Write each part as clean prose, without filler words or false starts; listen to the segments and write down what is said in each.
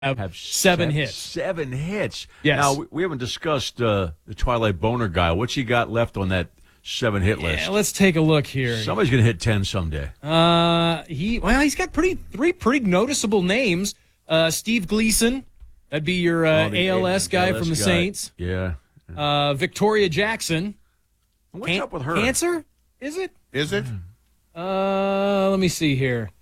have seven hits. 7 hits. Yes. Now, we haven't discussed the Twilight Boner guy. What's he got left on that 7-hit list? Let's take a look here. Somebody's going to hit 10 someday. He's got three pretty noticeable names. Steve Gleason, that'd be your ALS guy from the Saints. Yeah. Victoria Jackson. What's up with her? Cancer? Is it? Is it? Let me see here.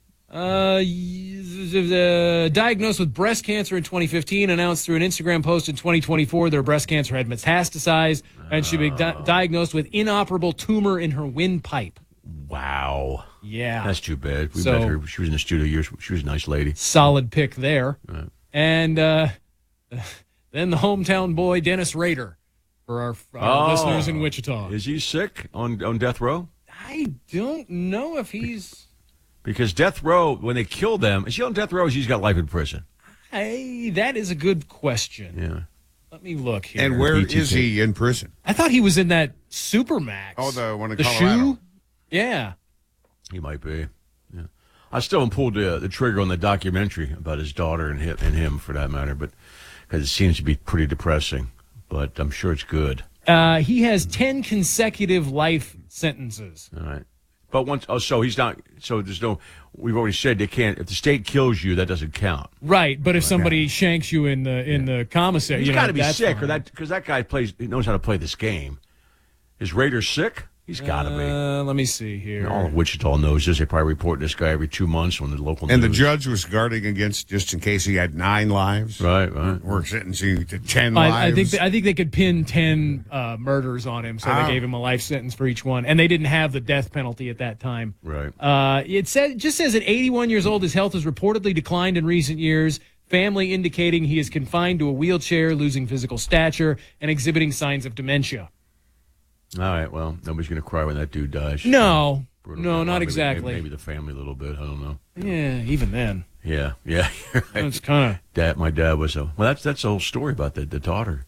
Diagnosed with breast cancer in 2015, announced through an Instagram post in 2024 their breast cancer had metastasized, and she'd been diagnosed with inoperable tumor in her windpipe. Wow. Yeah. That's too bad. We met her. She was in the studio years. She was a nice lady. Solid pick there. Right. And then the hometown boy, Dennis Rader, for our listeners in Wichita. Is he sick on death row? I don't know if he's... Because death row, when they kill them, is he on death row or he's got life in prison? That is a good question. Yeah. Let me look here. And where is he in prison? I thought he was in that Supermax. Oh, the one in the Colorado. shoe? Yeah. He might be. Yeah. I still haven't pulled the trigger on the documentary about his daughter and him for that matter, but because it seems to be pretty depressing. But I'm sure it's good. He has 10 consecutive life sentences. All right. But so he's not. So there's no. We've already said they can't. If the state kills you, that doesn't count. Right, but if somebody shanks you in the commissary, he's got to be sick, fine. because that guy knows how to play this game. Is Rader sick? He's got to be. Let me see here. All of Wichita knows this. They probably report this guy every 2 months on the local news. And the judge was guarding against just in case he had 9 lives. Right. We're sentencing to 10 lives. I think they could pin 10 murders on him, so they gave him a life sentence for each one. And they didn't have the death penalty at that time. Right. It just says at 81 years old, his health has reportedly declined in recent years. Family indicating he is confined to a wheelchair, losing physical stature, and exhibiting signs of dementia. All right, well, nobody's going to cry when that dude dies. No, Brutal. not exactly. Maybe the family a little bit. I don't know. Yeah, even then. Yeah. You're right. It's kind of... My dad was that's the whole story about the daughter,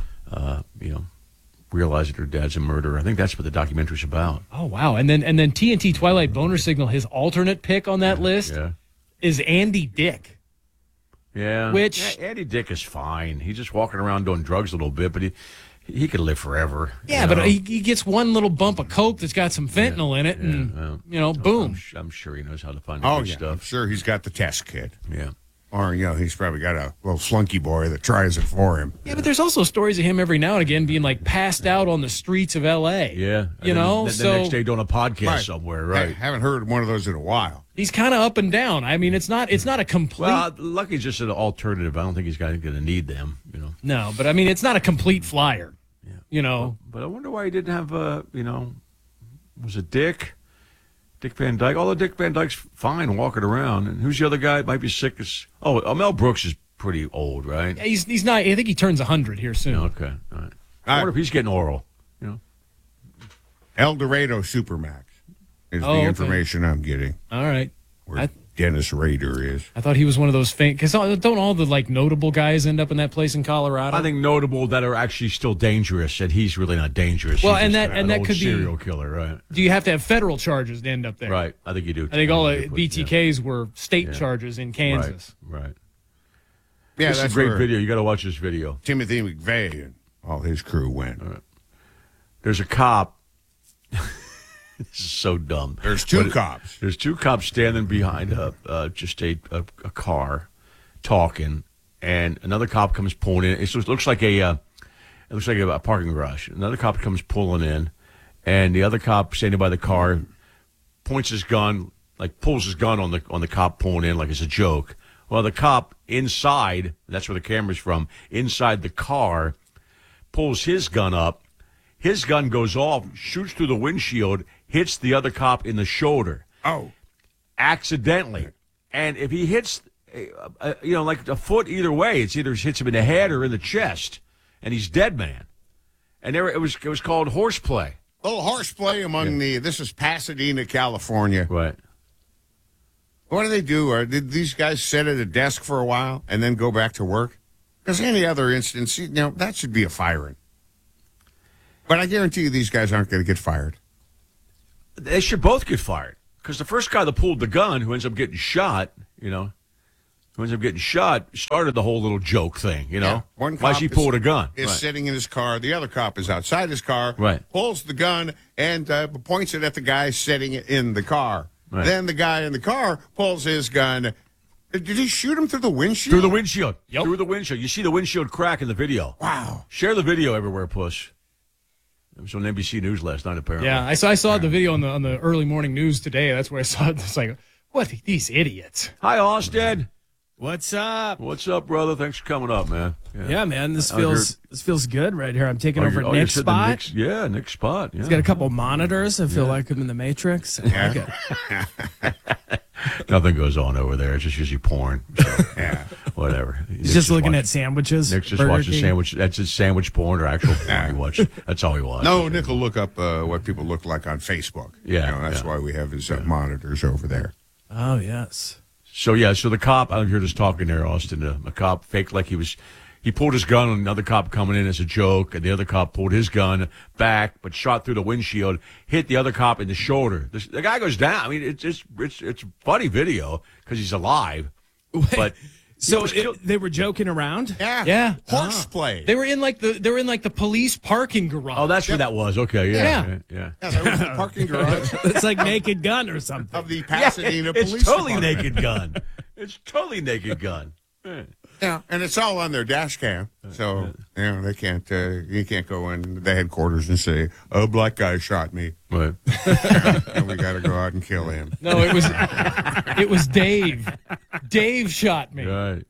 realizing her dad's a murderer. I think that's what the documentary's about. Oh, wow. And then TNT Twilight Boner Signal, his alternate pick on that list is Andy Dick. Yeah. Andy Dick is fine. He's just walking around doing drugs a little bit, but he could live forever. Yeah, but he gets one little bump of coke that's got some fentanyl in it, and boom. I'm sure he knows how to find stuff. I'm sure he's got the test kit. Yeah. Or, he's probably got a little flunky boy that tries it for him. Yeah, but there's also stories of him every now and again being, passed out on the streets of L.A. Yeah. The next day doing a podcast somewhere, right? I haven't heard one of those in a while. He's kind of up and down. I mean, it's not a complete... Well, Lucky's just an alternative. I don't think he's going to need them, No, but, I mean, it's not a complete flyer. Yeah. But I wonder why he didn't have, was it Dick? Dick Van Dyke. Although Dick Van Dyke's fine walking around. And who's the other guy that might be sick? Mel Brooks is pretty old, right? Yeah, he's not. I think he turns 100 here soon. Okay. All right. I wonder if he's getting oral. El Dorado Supermax is the information I'm getting. All right. Where Dennis Rader is. I thought he was one of those because don't all the notable guys end up in that place in Colorado? I think notable that are actually still dangerous, and he's really not dangerous. Well, he's and that could be serial killer, right? Do you have to have federal charges to end up there? Right, I think you do. I think all the BTKs were state charges in Kansas. Right. Yeah, that's a great video. You got to watch this video. Timothy McVeigh and all his crew went. Right. There's a cop. This is so dumb. There's two cops. There's 2 cops standing behind just a car, talking, and another cop comes pulling in. It looks like a parking garage. Another cop comes pulling in, and the other cop standing by the car points his gun, pulls his gun on the cop pulling in like it's a joke. Well, the cop inside, that's where the camera's from, inside the car, pulls his gun up. His gun goes off, shoots through the windshield, hits the other cop in the shoulder. Oh. Accidentally. And if he hits, a foot either way, it's either hits him in the head or in the chest, and he's dead man. And it was called horseplay. A little horseplay among this is Pasadena, California. Right. What do they do? Or did these guys sit at a desk for a while and then go back to work? Because any other instance, that should be a firing. But I guarantee you these guys aren't going to get fired. They should both get fired. Because the first guy that pulled the gun, who ends up getting shot, who who ends up getting shot, started the whole little joke thing, you know? Yeah. One Why cop she pulled a gun? Is Right. sitting in his car. The other cop is outside his car. Right. Pulls the gun and points it at the guy sitting in the car. Right. Then the guy in the car pulls his gun. Did he shoot him through the windshield? Through the windshield. Yep. Through the windshield. You see the windshield crack in the video. Wow. Share the video everywhere, Puss. It was on NBC News last night, apparently. Yeah, I saw the video on the early morning news today. That's where I saw it. It's like, what these idiots? Hi, Austin. What's up? What's up, brother? Thanks for coming up, man. Yeah, man, this I heard- feels good right here. I'm taking over you Nick's said the spot. Nick's spot. Yeah. He's got a couple monitors. I feel like I'm in the Matrix. I like it. Nothing goes on over there. It's just usually porn. So, Yeah. whatever. He's just looking at sandwiches. Nick's just Burger watching King. sandwich. That's his sandwich porn or actual porn he watches. That's all he watches. No, Nick will look up what people look like on Facebook. Yeah, You know, that's yeah. why we have his monitors over there. Oh, yes. So the cop, I'm here just talking there, Austin. A cop faked like he pulled his gun on another cop coming in as a joke, and the other cop pulled his gun back, but shot through the windshield, hit the other cop in the shoulder. The guy goes down. I mean, it's a funny video because he's alive, but So they were joking around? Yeah. Yeah. Horseplay. They were in like the police parking garage. oh, that's what that was. Okay, yeah. Yeah, that was the parking garage It's like Naked Gun or something. of the Pasadena it's Police totally Department. naked gun. It's totally naked gun. Yeah, and it's all on their dash cam, so they can't. You can't go in the headquarters and say, "A black guy shot me," Right. and we got to go out and kill him. No, it was Dave. Dave shot me. Right.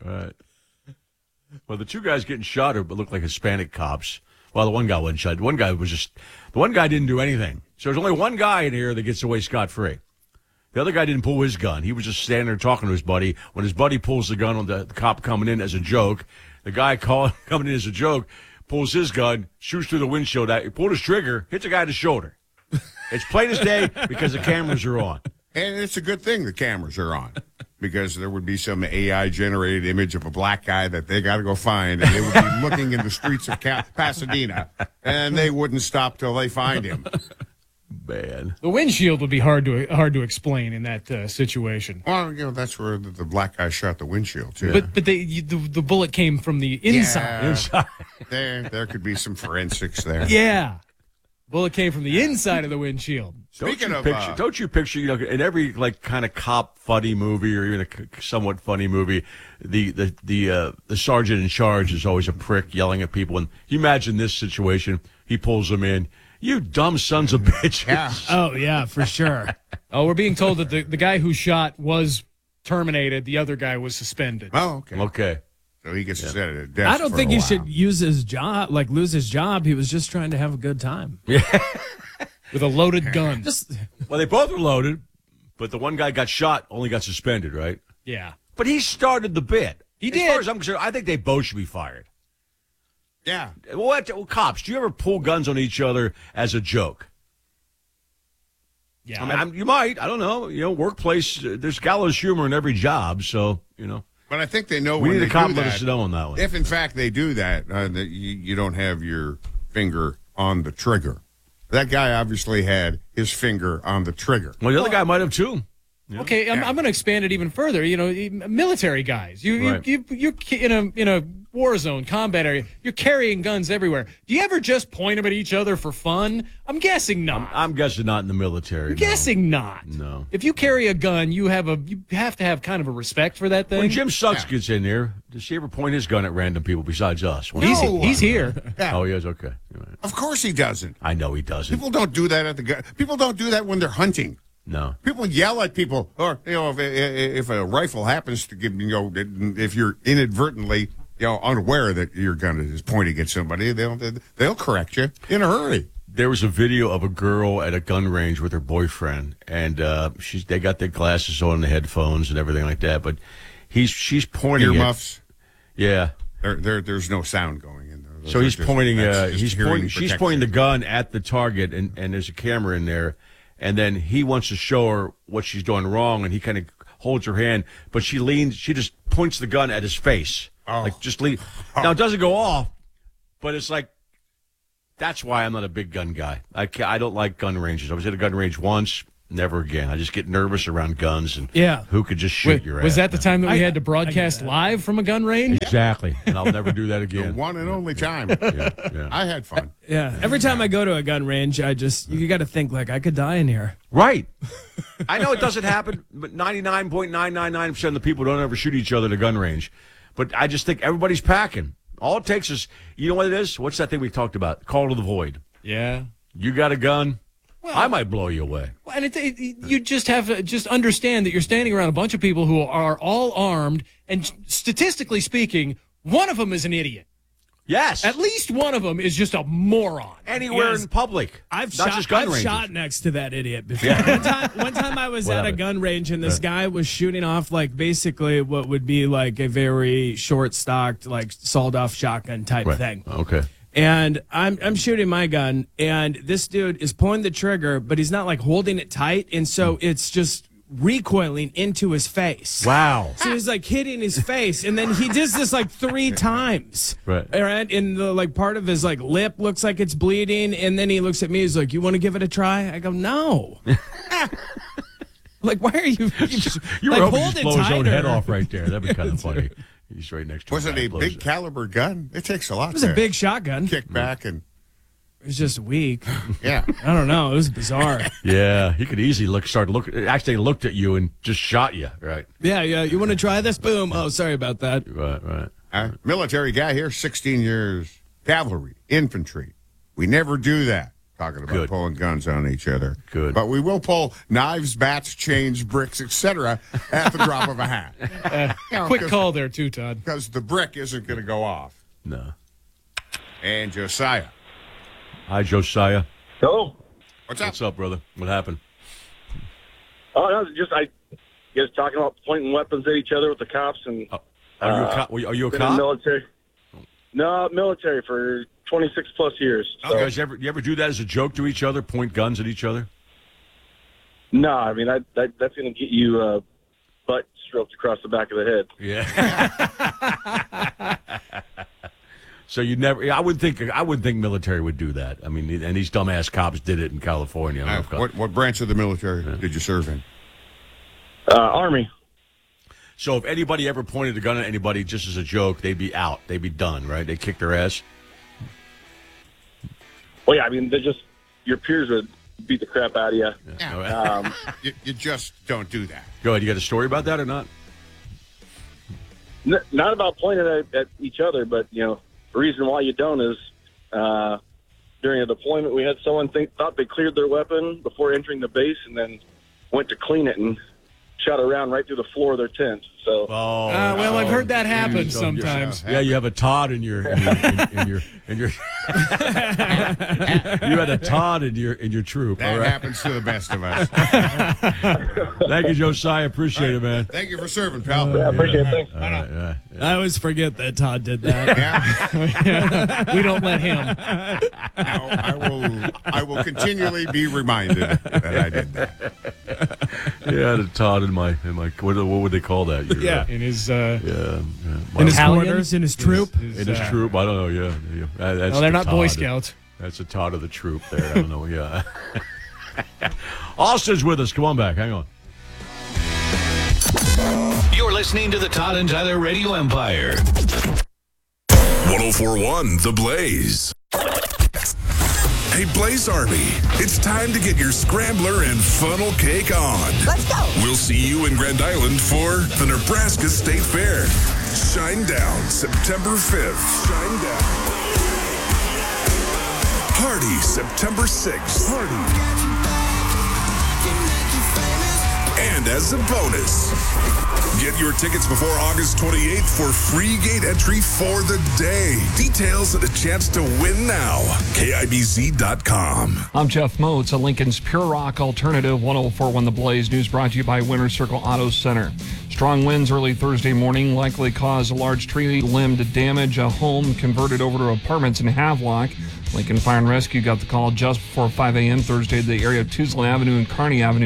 Well, the two guys getting shot looked like Hispanic cops. Well, the one guy wasn't shot. The one guy didn't do anything. So there's only one guy in here that gets away scot-free. The other guy didn't pull his gun. He was just standing there talking to his buddy. When his buddy pulls the gun on the cop coming in as a joke, the guy coming in as a joke pulls his gun, shoots through the windshield. He pulled his trigger, hits a guy in the shoulder. It's plain as day because the cameras are on. And it's a good thing the cameras are on, because there would be some AI-generated image of a black guy that they got to go find, and they would be looking in the streets of Pasadena, and they wouldn't stop till they find him. Man. The windshield would be hard to explain in that situation. Well, that's where the black guy shot the windshield too. But the bullet came from the inside. There could be some forensics there. Yeah. Bullet came from the inside of the windshield. Speaking of, Don't you picture, in every like kind of cop funny movie or even a somewhat funny movie, the sergeant in charge is always a prick yelling at people. And you imagine this situation: he pulls them in. You dumb sons of bitches. Yeah. Oh, yeah, for sure. Oh, we're being told that the guy who shot was terminated. The other guy was suspended. Oh, okay. Okay. So he gets to sit at a desk. I don't for think a he while. should use his job, lose his job. He was just trying to have a good time. With a loaded gun. Just Well, they both were loaded, but the one guy got shot, only got suspended, right? Yeah. But he started the bit. He As did. far as I'm concerned, I think they both should be fired. Yeah. Well, cops, do you ever pull guns on each other as a joke? Yeah. I mean, you might. I don't know. Workplace, there's gallows humor in every job, so, But I think they know We when need they a cop do let that, us know on that one. if in fact they do that, that you don't have your finger on the trigger. That guy obviously had his finger on the trigger. Well, the other guy might have, too. Okay, I'm going to expand it even further. Military guys. Right. You're in a war zone, combat area. You're carrying guns everywhere. Do you ever just point them at each other for fun? I'm guessing not. I'm guessing not in the military. I'm guessing not. No. If you carry a gun, you have to have kind of a respect for that thing. When Jim Suggs gets in there, does he ever point his gun at random people besides us? He's here. Yeah. Oh, he is? Okay. All right. Of course he doesn't. I know he doesn't. People don't do that at the gun. People don't do that when they're hunting. No. People yell at people, or if a rifle happens to give if you're inadvertently unaware that your gun is pointing at somebody, they'll correct you in a hurry. There was a video of a girl at a gun range with her boyfriend, and they got their glasses on, the headphones, and everything like that. But she's pointing Earmuffs. Yeah. There's no sound going in there. So he's pointing. She's hearing pointing the protection. gun at the target, and there's a camera in there, and then he wants to show her what she's doing wrong, and he kind of holds her hand, but she just points the gun at his face, like just leave. Now it doesn't go off, but it's like that's why I'm not a big gun guy. I don't like gun ranges. I was at a gun range once. never again. I just get nervous around guns and Yeah. who could just shoot your ass. Was that the time that we had to I broadcast get that. live from a gun range? Exactly. And I'll never do that The again. one and only time. Yeah. I had fun. Yeah. Every time I go to a gun range, you got to think like I could die in here. Right. I know it doesn't happen, but 99.999% of the people don't ever shoot each other at a gun range. But I just think everybody's packing. All it takes is, you know what it is? What's that thing we talked about? Call to the void. Yeah. You got a gun, I might blow you away. And you just have to just understand that you're standing around a bunch of people who are all armed, and statistically speaking, one of them is an idiot. Yes. At least one of them is just a moron. Anywhere Yes. in public. I've not just gun ranges. shot next to that idiot before. One time I was at a gun range and this guy was shooting off like basically what would be like a very short stocked, like sawed off shotgun type Right. thing. Okay. And I'm shooting my gun, and this dude is pulling the trigger, but he's not like holding it tight, and so it's just recoiling into his face. Wow. So he's like hitting his face, and then he does this like 3 times. Right. All right. And the like part of his like lip looks like it's bleeding, and then he looks at me. He's like, "You want to give it a try?" I go, "No." Like, why are you? You were like, hoping hold to it blow his own tighter. head off right there. That'd be kind of funny. He's right next to Was him. it a big caliber gun? It takes a lot. It was a big shotgun. kick back and It was just weak. yeah. I don't know. It was bizarre. Yeah, he could easily actually looked at you and just shot you. Right. Yeah. You want to try this? Boom. Oh, sorry about that. Right. Military guy here, 16 years. Cavalry, infantry. We never do that. Talking about Good. pulling guns on each other. Good. But we will pull knives, bats, chains, bricks, etc. at the drop of a hat. Quick call there, too, Todd. Because the brick isn't going to go off. No. And Josiah. Hi, Josiah. Hello. What's up? What's up, brother? What happened? Oh, no, just you guys talking about pointing weapons at each other with the cops and Are you a cop? Are you a been in cop? the military. No, military for 26 plus years. You So, guys you ever do that as a joke to each other? Point guns at each other? no, I mean that's going to get you butt stroked across the back of the head. Yeah. So you never? I would think military would do that. I mean, and these dumbass cops did it in California. I don't know if What branch of the military did you serve in? Army. So if anybody ever pointed a gun at anybody just as a joke, they'd be out. They'd be done, right? They'd kick their ass. Well, yeah, I mean they're just your peers would beat the crap out of you. Yeah. All right. You just don't do that. Go ahead. You got a story about that or not? Not about pointing at each other, but the reason why you don't is during a deployment we had someone thought they cleared their weapon before entering the base and then went to clean it and shot a round right through the floor of their tent. So Well, I've heard that happen sometimes. Yeah, you have a Todd in your you had a Todd in your troop. That all right. happens to the best of us. Thank you, Josiah. Appreciate it, man. Thank you for serving, pal. I appreciate it. Thanks. All right, yeah. I always forget that Todd did that. Yeah. We don't let him. I will continually be reminded that I did that. Yeah, the Todd in my what would they call that? Your, Yeah. In his In his Battalion? quarters, in his troop. in his troop. I don't know. Yeah, that's No, they're the not Boy Todd. Scouts. That's a Todd of the troop there. I don't know. Yeah. Austin's with us. Come on back. Hang on. You're listening to the Todd and Tyler Radio Empire. 1041 The Blaze. Hey, Blaze Army, it's time to get your scrambler and funnel cake on. Let's go. We'll see you in Grand Island for the Nebraska State Fair. Shine Down, September 5th. Shine Down. Party, September 6th. Party. And as a bonus, get your tickets before August 28th for free gate entry for the day. Details and a chance to win now. KIBZ.com. I'm Jeff Moats, a Lincoln's Pure Rock Alternative. 1041 The Blaze News brought to you by Winter Circle Auto Center. Strong winds early Thursday morning likely caused a large tree limb to damage a home converted over to apartments in Havelock. Lincoln Fire and Rescue got the call just before 5 a.m. Thursday to the area of Tuesday Avenue and Kearney Avenue.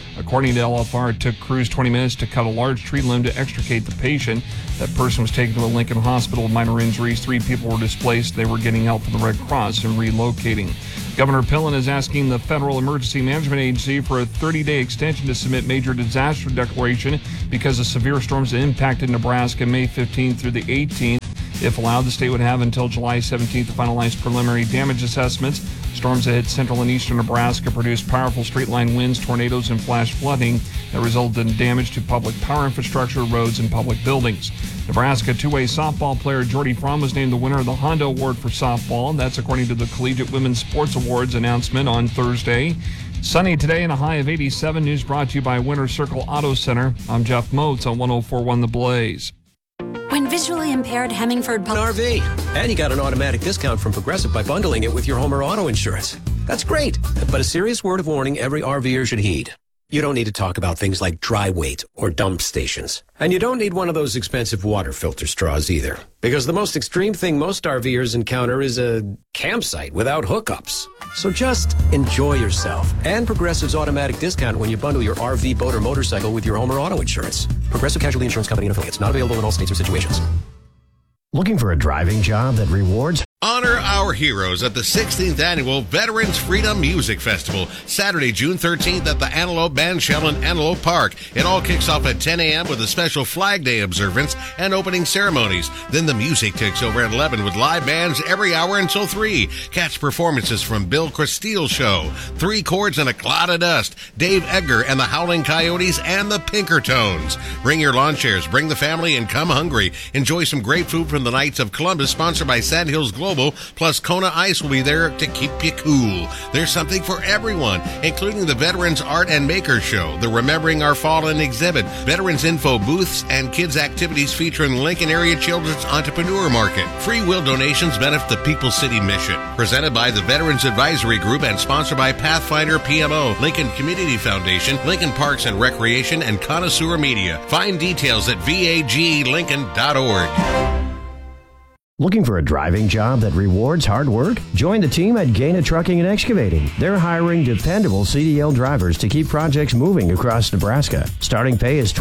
According to LFR, it took crews 20 minutes to cut a large tree limb to extricate the patient. That person was taken to a Lincoln hospital with minor injuries. 3 people were displaced. They were getting help from the Red Cross and relocating. Governor Pillen is asking the Federal Emergency Management Agency for a 30-day extension to submit major disaster declaration because of severe storms that impacted Nebraska May 15th through the 18th. If allowed, the state would have until July 17th to finalize preliminary damage assessments. Storms that hit central and eastern Nebraska produced powerful straight-line winds, tornadoes, and flash flooding that resulted in damage to public power infrastructure, roads, and public buildings. Nebraska two-way softball player Jordy Fromm was named the winner of the Honda Award for softball. That's according to the Collegiate Women's Sports Awards announcement on Thursday. Sunny today and a high of 87. News brought to you by Winter Circle Auto Center. I'm Jeff Moats on 104.1 The Blaze. When visually impaired Hemingford RV. And you got an automatic discount from Progressive by bundling it with your home or auto insurance. That's great. But a serious word of warning every RVer should heed. You don't need to talk about things like dry weight or dump stations. And you don't need one of those expensive water filter straws either. Because the most extreme thing most RVers encounter is a campsite without hookups. So just enjoy yourself. And Progressive's automatic discount when you bundle your RV, boat, or motorcycle with your home or auto insurance. Progressive Casualty Insurance Company and Affiliates. Not available in all states or situations. Looking for a driving job that rewards? Honor our heroes at the 16th Annual Veterans Freedom Music Festival, Saturday, June 13th at the Antelope Bandshell in Antelope Park. It all kicks off at 10 a.m. with a special Flag Day observance and opening ceremonies. Then the music takes over at 11 with live bands every hour until 3. Catch performances from Bill Cristile Show, 3 Chords and a Cloud of Dust, Dave Edgar and the Howling Coyotes, and the Pinkertones. Bring your lawn chairs, bring the family, and come hungry. Enjoy some great food from the Knights of Columbus, sponsored by Sand Hills Global. Plus, Kona Ice will be there to keep you cool. There's something for everyone, including the Veterans Art and Makers Show, the Remembering Our Fallen exhibit, Veterans Info booths, and kids' activities featuring Lincoln Area Children's Entrepreneur Market. Free will donations benefit the People's City Mission. Presented by the Veterans Advisory Group and sponsored by Pathfinder PMO, Lincoln Community Foundation, Lincoln Parks and Recreation, and Connoisseur Media. Find details at vaglincoln.org. Looking for a driving job that rewards hard work? Join the team at Gaina Trucking and Excavating. They're hiring dependable CDL drivers to keep projects moving across Nebraska. Starting pay is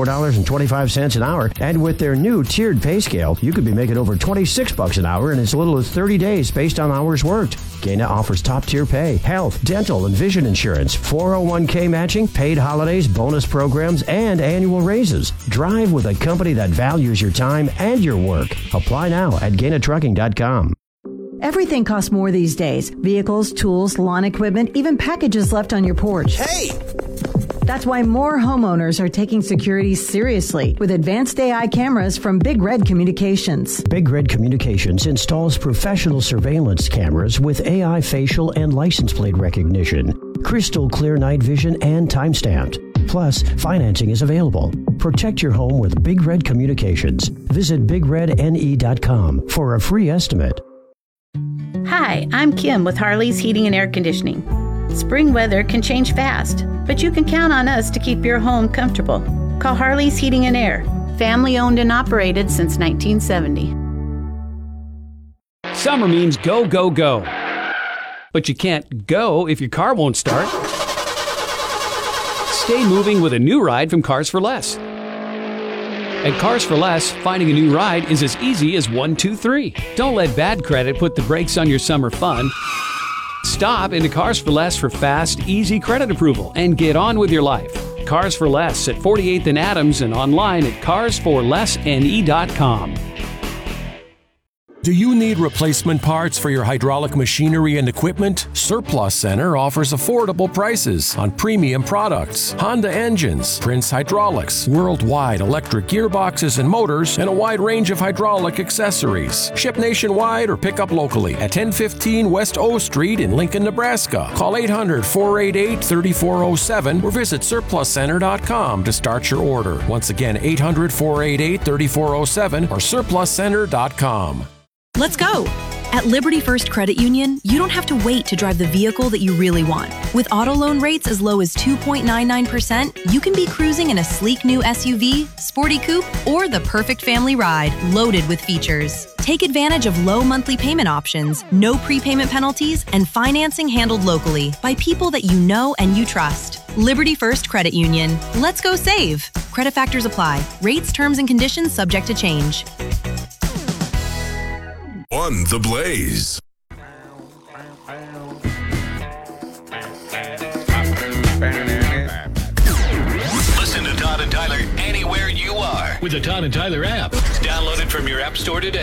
$24.25 an hour, and with their new tiered pay scale, you could be making over $26 an hour in as little as 30 days based on hours worked. Gaina offers top-tier pay, health, dental, and vision insurance, 401k matching, paid holidays, bonus programs, and annual raises. Drive with a company that values your time and your work. Apply now at GainaTrucking.com. Everything costs more these days. Vehicles, tools, lawn equipment, even packages left on your porch. Hey! That's why more homeowners are taking security seriously with advanced AI cameras from Big Red Communications. Big Red Communications installs professional surveillance cameras with AI facial and license plate recognition, crystal clear night vision, and time-stamped. Plus, financing is available. Protect your home with Big Red Communications. Visit BigRedNE.com for a free estimate. Hi, I'm Kim with Harley's Heating and Air Conditioning. Spring weather can change fast, but you can count on us to keep your home comfortable. Call Harley's Heating and Air, family owned and operated since 1970. Summer means go, go, go. But you can't go if your car won't start. Stay moving with a new ride from Cars for Less. At Cars for Less, finding a new ride is as easy as 1, 2, 3. Don't let bad credit put the brakes on your summer fun. Stop into Cars for Less for fast, easy credit approval and get on with your life. Cars for Less at 48th and Adams and online at carsforlessne.com. Do you need replacement parts for your hydraulic machinery and equipment? Surplus Center offers affordable prices on premium products, Honda engines, Prince Hydraulics, worldwide electric gearboxes and motors, and a wide range of hydraulic accessories. Ship nationwide or pick up locally at 1015 West O Street in Lincoln, Nebraska. Call 800-488-3407 or visit surpluscenter.com to start your order. Once again, 800-488-3407 or surpluscenter.com. Let's go. At Liberty First Credit Union, you don't have to wait to drive the vehicle that you really want. With auto loan rates as low as 2.99%, you can be cruising in a sleek new SUV, sporty coupe, or the perfect family ride loaded with features. Take advantage of low monthly payment options, no prepayment penalties, and financing handled locally by people that you know and you trust. Liberty First Credit Union. Let's go save. Credit factors apply. Rates, terms, and conditions subject to change. On The Blaze. Listen to Todd and Tyler anywhere you are with the Todd and Tyler app. Download it from your app store today.